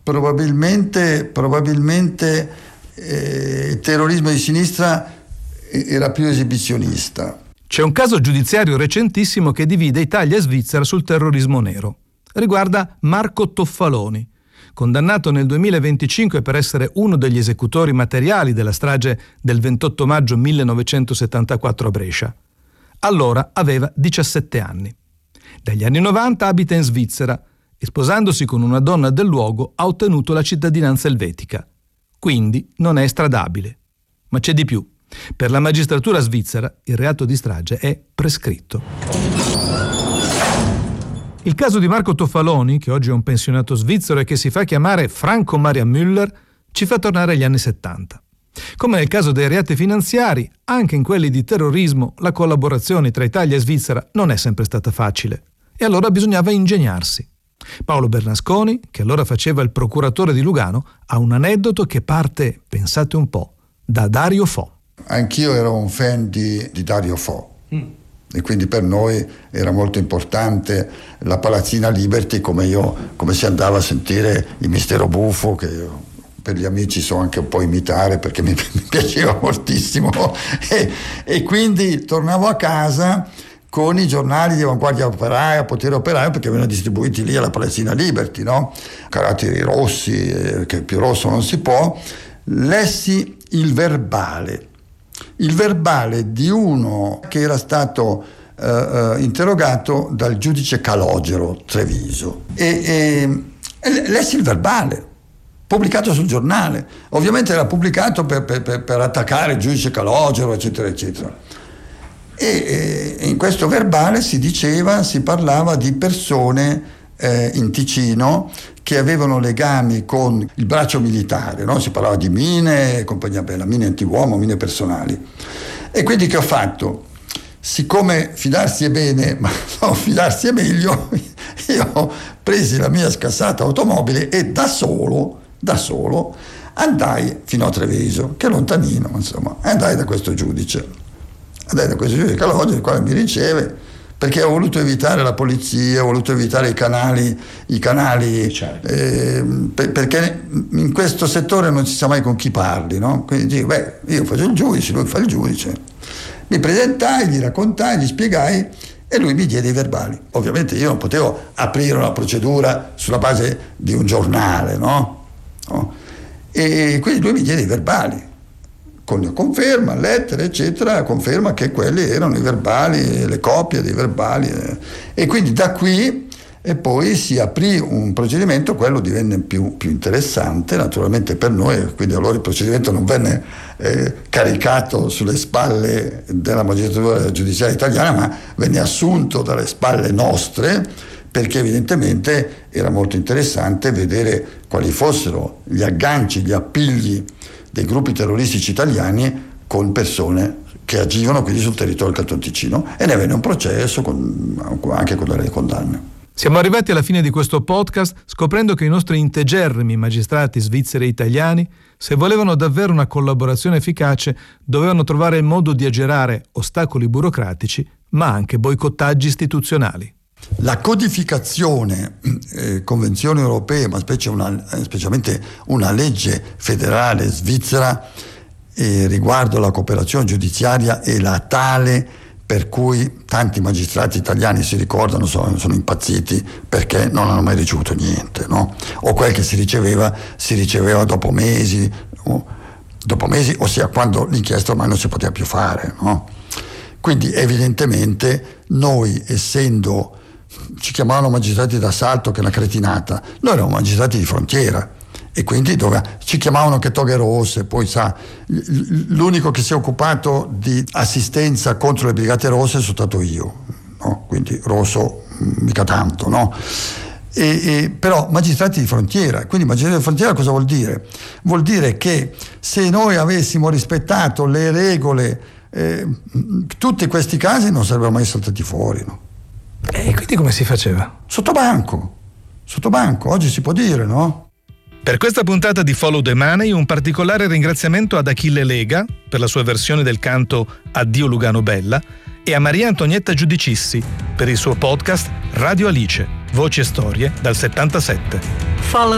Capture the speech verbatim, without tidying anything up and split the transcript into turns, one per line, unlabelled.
probabilmente, probabilmente eh, il terrorismo di sinistra era più esibizionista.
C'è un caso giudiziario recentissimo che divide Italia e Svizzera sul terrorismo nero. Riguarda Marco Toffaloni, condannato nel duemilaventicinque per essere uno degli esecutori materiali della strage del ventotto maggio millenovecentosettantaquattro a Brescia. Allora aveva diciassette anni. Dagli anni novanta abita in Svizzera e, sposandosi con una donna del luogo, ha ottenuto la cittadinanza elvetica. Quindi non è estradabile. Ma c'è di più. Per la magistratura svizzera il reato di strage è prescritto. Il caso di Marco Toffaloni, che oggi è un pensionato svizzero e che si fa chiamare Franco Maria Müller, ci fa tornare agli anni settanta. Come nel caso dei reati finanziari, anche in quelli di terrorismo la collaborazione tra Italia e Svizzera non è sempre stata facile. E allora bisognava ingegnarsi. Paolo Bernasconi, che allora faceva il procuratore di Lugano, ha un aneddoto che parte, pensate un po', da Dario Fo.
Anch'io ero un fan di, di Dario Fo mm. e quindi per noi era molto importante la Palazzina Liberty, come io come si andava a sentire il Mistero Buffo, che io, per gli amici so anche un po' imitare perché mi, mi piaceva moltissimo e, e quindi tornavo a casa con i giornali di Avanguardia Operaia, Potere Operaio, perché venivano distribuiti lì alla Palazzina Liberty, no? Caratteri rossi, eh, che più rosso non si può. Lessi il verbale il verbale di uno che era stato eh, interrogato dal giudice Calogero Treviso e, e, e lessi il verbale pubblicato sul giornale. Ovviamente era pubblicato per, per, per attaccare il giudice Calogero, eccetera eccetera, e, e in questo verbale si diceva, si parlava di persone eh, in Ticino che avevano legami con il braccio militare, no? Si parlava di mine, compagnia bella, mine antiuomo, mine personali. E quindi che ho fatto? Siccome fidarsi è bene, ma no, fidarsi è meglio, io ho preso la mia scassata automobile e da solo, da solo, andai fino a Treviso, che è lontanino, insomma, andai da questo giudice. Andai da questo giudice Calogero, il quale mi riceve, perché ho voluto evitare la polizia, ho voluto evitare i canali, i canali certo. eh, per, perché in questo settore non si sa mai con chi parli, no? Quindi dico, beh, io faccio il giudice, lui fa il giudice. Mi presentai, gli raccontai, gli spiegai e lui mi diede i verbali. Ovviamente io non potevo aprire una procedura sulla base di un giornale, no? no? E quindi lui mi diede i verbali. Con conferma, lettere, eccetera, conferma che quelli erano i verbali, le copie dei verbali. E quindi da qui e poi si aprì un procedimento, quello divenne più, più interessante naturalmente per noi, quindi allora il procedimento non venne eh, caricato sulle spalle della magistratura giudiziaria italiana, ma venne assunto dalle spalle nostre, perché evidentemente era molto interessante vedere quali fossero gli agganci, gli appigli dei gruppi terroristici italiani con persone che agivano quindi sul territorio del Canton Ticino, e ne venne un processo con, anche con delle condanne.
Siamo arrivati alla fine di questo podcast scoprendo che i nostri integerrimi magistrati svizzeri e italiani, se volevano davvero una collaborazione efficace, dovevano trovare il modo di aggirare ostacoli burocratici, ma anche boicottaggi istituzionali.
La codificazione, eh, convenzioni europee, ma specie una, specialmente una legge federale svizzera eh, riguardo la cooperazione giudiziaria è la tale per cui tanti magistrati italiani si ricordano, sono, sono impazziti perché non hanno mai ricevuto niente, no? O quel che si riceveva si riceveva dopo mesi, o, dopo mesi, ossia quando l'inchiesta ormai non si poteva più fare, no? Quindi evidentemente noi, essendo, ci chiamavano magistrati d'assalto, che è una cretinata, noi eravamo magistrati di frontiera e quindi dove ci chiamavano che toghe rosse, poi sa, l'unico che si è occupato di assistenza contro le brigate rosse sono stato io, no? Quindi rosso mica tanto, no? E, e, però magistrati di frontiera, quindi magistrati di frontiera cosa vuol dire? Vuol dire che se noi avessimo rispettato le regole, eh, tutti questi casi non sarebbero mai saltati fuori, no?
E quindi come si faceva?
Sotto banco, sotto banco, oggi si può dire, no?
Per questa puntata di Follow the Money un particolare ringraziamento ad Achille Lega per la sua versione del canto Addio Lugano Bella e a Maria Antonietta Giudicissi per il suo podcast Radio Alice, voci e storie dal settantasette.
Follow